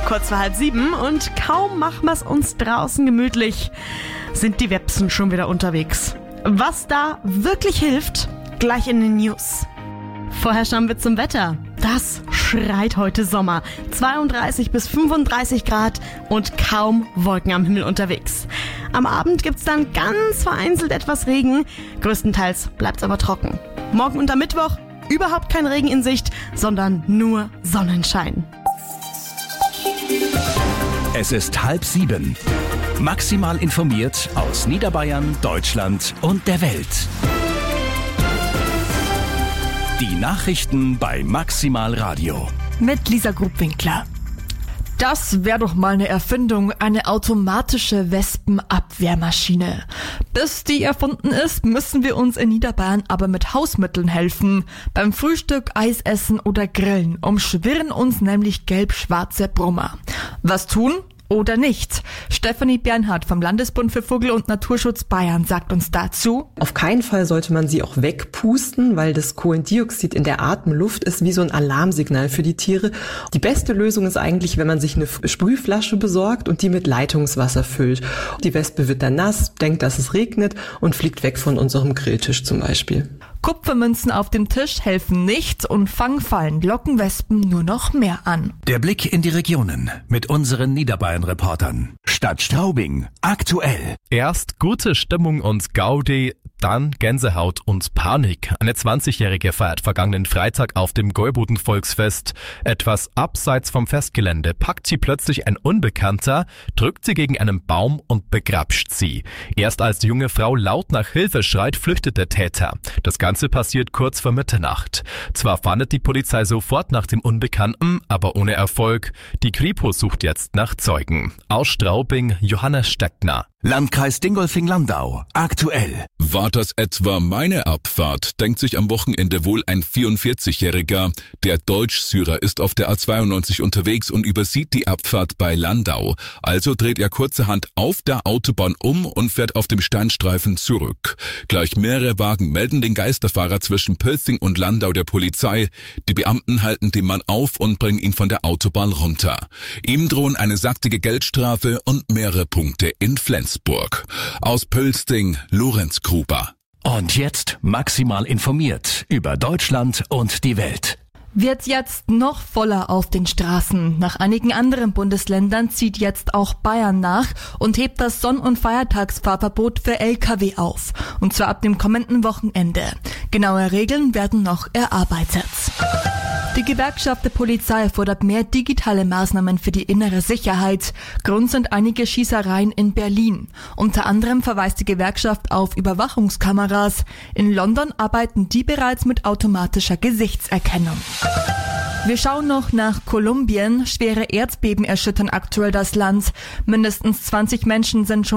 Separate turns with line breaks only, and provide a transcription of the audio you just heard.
Kurz vor 6:30 und kaum machen wir es uns draußen gemütlich, sind die Websen schon wieder unterwegs. Was da wirklich hilft, gleich in den News. Vorher schauen wir zum Wetter. Das schreit heute Sommer. 32 bis 35 Grad und kaum Wolken am Himmel unterwegs. Am Abend gibt's dann ganz vereinzelt etwas Regen. Größtenteils bleibt's aber trocken. Morgen und am Mittwoch überhaupt kein Regen in Sicht, sondern nur Sonnenschein.
Es ist 6:30. Maximal informiert aus Niederbayern, Deutschland und der Welt. Die Nachrichten bei Maximal Radio.
Mit Lisa Grubwinkler. Das wäre doch mal eine Erfindung, eine automatische Wespenabwehrmaschine. Bis die erfunden ist, müssen wir uns in Niederbayern aber mit Hausmitteln helfen. Beim Frühstück, Eisessen oder Grillen umschwirren uns nämlich gelb-schwarze Brummer. Was tun? Oder nicht? Stefanie Bernhardt vom Landesbund für Vogel- und Naturschutz Bayern sagt uns dazu:
Auf keinen Fall sollte man sie auch wegpusten, weil das Kohlendioxid in der Atemluft ist wie so ein Alarmsignal für die Tiere. Die beste Lösung ist eigentlich, wenn man sich eine Sprühflasche besorgt und die mit Leitungswasser füllt. Die Wespe wird dann nass, denkt, dass es regnet und fliegt weg von unserem Grilltisch zum Beispiel.
Kupfermünzen auf dem Tisch helfen nicht und Fangfallen locken Wespen nur noch mehr an.
Der Blick in die Regionen mit unseren Niederbayern-Reportern. Stadt Straubing, aktuell.
Erst gute Stimmung und Gaudi, dann Gänsehaut und Panik. Eine 20-Jährige feiert vergangenen Freitag auf dem Gäubuden-Volksfest. Etwas abseits vom Festgelände packt sie plötzlich ein Unbekannter, drückt sie gegen einen Baum und begrapscht sie. Erst als die junge Frau laut nach Hilfe schreit, flüchtet der Täter. Das Ganze passiert kurz vor Mitternacht. Zwar fahndet die Polizei sofort nach dem Unbekannten, aber ohne Erfolg. Die Kripo sucht jetzt nach Zeugen. Aus Straubing, Johannes Steckner.
Landkreis Dingolfing-Landau, aktuell.
War das etwa meine Abfahrt, denkt sich am Wochenende wohl ein 44-Jähriger. Der Deutsch-Syrer ist auf der A92 unterwegs und übersieht die Abfahrt bei Landau. Also dreht er kurzerhand auf der Autobahn um und fährt auf dem Steinstreifen zurück. Gleich mehrere Wagen melden den Geisterfahrer zwischen Pölzing und Landau der Polizei. Die Beamten halten den Mann auf und bringen ihn von der Autobahn runter. Ihm drohen eine saftige Geldstrafe und mehrere Punkte in Flensburg. Aus Pölsting, Lorenz Gruber.
Und jetzt maximal informiert über Deutschland und die Welt.
Wird jetzt noch voller auf den Straßen. Nach einigen anderen Bundesländern zieht jetzt auch Bayern nach und hebt das Sonn- und Feiertagsfahrverbot für Lkw auf. Und zwar ab dem kommenden Wochenende. Genaue Regeln werden noch erarbeitet. Die Gewerkschaft der Polizei fordert mehr digitale Maßnahmen für die innere Sicherheit. Grund sind einige Schießereien in Berlin. Unter anderem verweist die Gewerkschaft auf Überwachungskameras. In London arbeiten die bereits mit automatischer Gesichtserkennung. Wir schauen noch nach Kolumbien. Schwere Erdbeben erschüttern aktuell das Land. Mindestens 20 Menschen sind schon